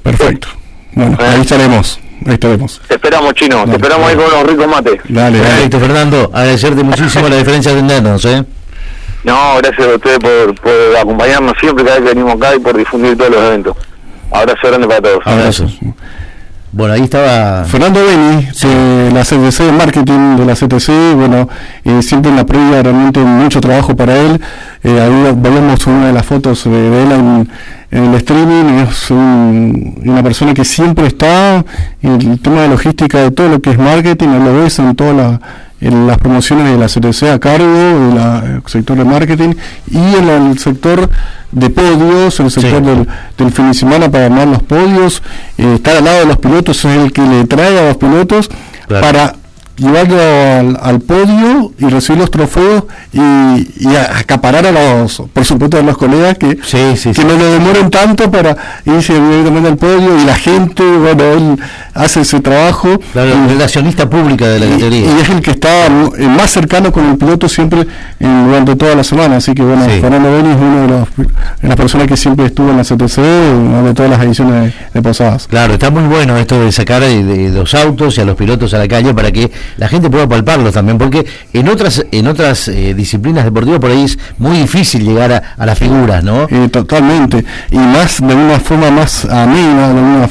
Perfecto. Bueno, ahí estaremos. Te esperamos, Chino. Dale, te esperamos ahí con los ricos mates. Dale. Perfecto, Fernando. Agradecerte muchísimo la diferencia de atendernos, No, gracias a ustedes por acompañarnos siempre cada vez que venimos acá y por difundir todos los eventos. Abrazo grande para todos. Abrazos. Bueno, ahí estaba Fernando Beni, de la CTC de Marketing de la CTC. Bueno, siempre en la previa realmente mucho trabajo para él. Ahí veíamos una de las fotos de él en el streaming. Es una persona que siempre está en el tema de logística de todo lo que es marketing. Lo ves en todas las promociones de la CTC a cargo del sector de marketing y en el sector de podios, el sector del fin de semana para armar los podios, estar al lado de los pilotos, es el que le trae a los pilotos para llevarlo al podio y recibir los trofeos y acaparar a por supuesto a los colegas que no lo demoren tanto para irse directamente al podio, y la gente, bueno, él hace ese trabajo, relacionista pública de la categoría, y es el que está más cercano con el piloto siempre durante toda la semana. Así que bueno, Fernando Beni es uno de las personas que siempre estuvo en la CTC de todas las ediciones de Posadas. Claro, está muy bueno esto de sacar de los autos y a los pilotos a la calle para que la gente pueda palparlos también, porque en otras disciplinas deportivas por ahí es muy difícil llegar a las figuras, ¿no? Totalmente, y más de una forma más amena,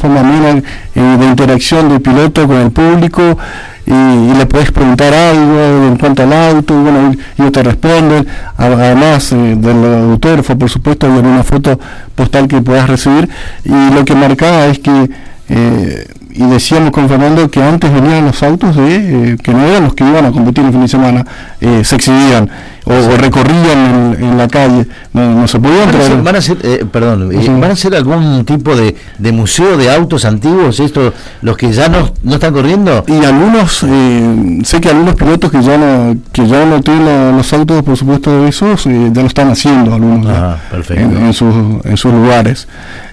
de interacción del piloto con el público, y le podés preguntar algo en cuanto al auto, y bueno, ellos te responden, además del autógrafo, por supuesto, y en una foto postal que puedas recibir. Y lo que marcaba es que y decíamos con Fernando que antes venían los autos que no eran los que iban a competir el fin de semana, se exhibían o recorrían en la calle, no se podían traer. ¿Van a hacer algún tipo de museo de autos antiguos, los que ya no están corriendo? Y algunos, sé que algunos pilotos que ya no tienen los autos, por supuesto, de esos, ya lo están haciendo algunos en sus lugares.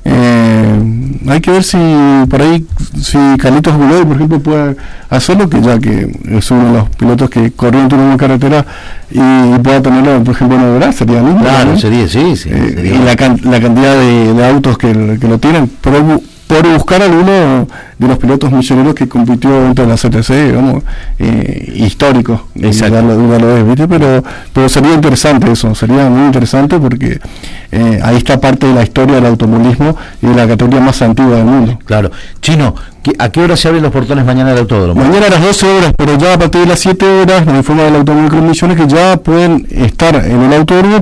Hay que ver si por ahí, si Carlitos Godoy, por ejemplo, puede hacerlo, que es uno de los pilotos que corrió en una carretera y pueda tenerlo, por ejemplo, en Oberá, sería lindo. Claro, ¿no? Sería. Y la cantidad de autos que lo tienen, por buscar alguno de los pilotos misioneros que compitió dentro de la CTC, digamos, histórico, pero sería interesante eso, sería muy interesante, porque ahí está parte de la historia del automovilismo y de la categoría más antigua del mundo. Claro. Chino, ¿a qué hora se abren los portones mañana del autódromo? Mañana a las 12 horas, pero ya a partir de las 7 horas nos informa del Automóvil Misiones que ya pueden estar en el autódromo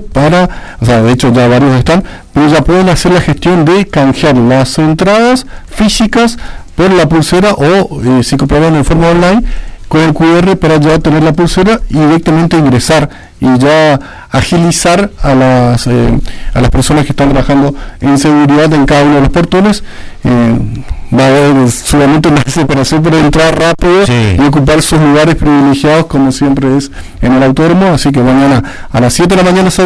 de hecho ya varios están, pero ya pueden hacer la gestión de canjear las entradas físicas por la pulsera, o si compraron en forma online con el QR, para ya tener la pulsera y directamente ingresar y ya agilizar a las personas que están trabajando en seguridad en cada uno de los portones. Va a haber solamente una desesperación por entrar rápido y ocupar sus lugares privilegiados, como siempre es en el autódromo. Así que mañana a las 7 de la mañana se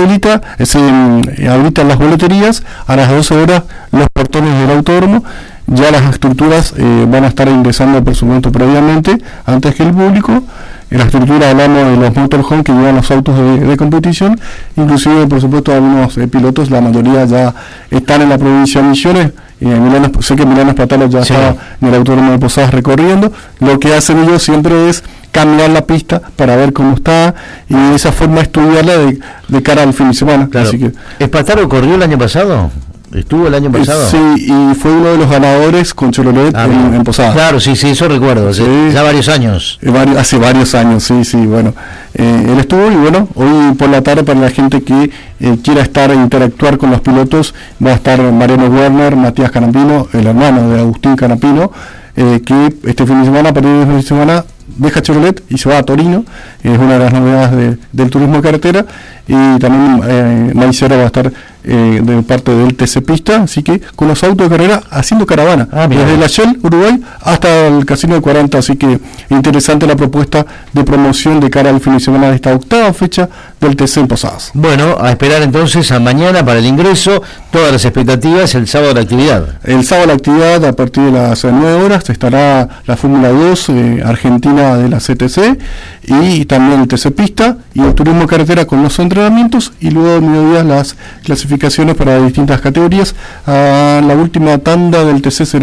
habilitan las boleterías, a las 12 horas los portones del autódromo. Ya las estructuras van a estar ingresando, por supuesto, previamente, antes que el público. En la estructura hablamos de los motorhome que llevan los autos de competición, inclusive, por supuesto, algunos pilotos, la mayoría ya están en la provincia de Misiones. Sé que Milano Espatalo ya estaba en el autódromo de Posadas recorriendo. Lo que hacen ellos siempre es caminar la pista para ver cómo está, y de esa forma estudiarla de cara al fin de semana. Claro. Así que, ¿Espatalo corrió el año pasado? ¿Estuvo el año pasado? Sí, y fue uno de los ganadores con Chevrolet en Posadas. Claro, sí, eso recuerdo, ya varios años. Hace varios años, bueno. Él estuvo, y bueno, hoy por la tarde, para la gente que quiera estar e interactuar con los pilotos, va a estar Mariano Werner, Matías Canapino, el hermano de Agustín Canapino, que este fin de semana, a partir del fin de semana, deja Chevrolet y se va a Torino. Es una de las novedades del turismo de carretera. Y también Maicera va a estar de parte del TC Pista, así que con los autos de carrera haciendo caravana, desde la Shell, Uruguay, hasta el Casino de 40, así que interesante la propuesta de promoción de cara al fin de semana de esta octava fecha del TC en Posadas. Bueno, a esperar entonces a mañana para el ingreso, todas las expectativas, el sábado de la actividad. El sábado de la actividad, a partir de las 9 horas, estará la Fórmula 2 Argentina de la CTC, y también el TC Pista, y el turismo de carretera con los entrenamientos, y luego de mediodía las clasificaciones para distintas categorías. La última tanda del TC será